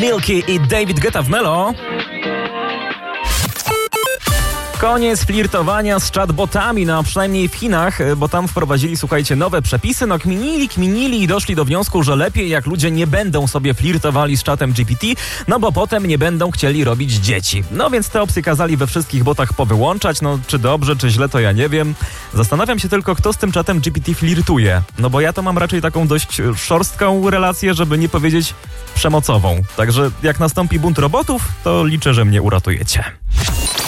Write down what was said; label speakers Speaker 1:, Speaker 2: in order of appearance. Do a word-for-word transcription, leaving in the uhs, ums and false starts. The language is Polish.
Speaker 1: Lilki i David Guetta w Melo. Koniec flirtowania z chatbotami, no przynajmniej w Chinach, bo tam wprowadzili, słuchajcie, nowe przepisy, no kminili, kminili i doszli do wniosku, że lepiej jak ludzie nie będą sobie flirtowali z czatem G P T, no bo potem nie będą chcieli robić dzieci. No więc te opcje kazali we wszystkich botach powyłączać, no czy dobrze, czy źle, to ja nie wiem. Zastanawiam się tylko, kto z tym czatem G P T flirtuje, no bo ja to mam raczej taką dość szorstką relację, żeby nie powiedzieć przemocową. Także jak nastąpi bunt robotów, to liczę, że mnie uratujecie.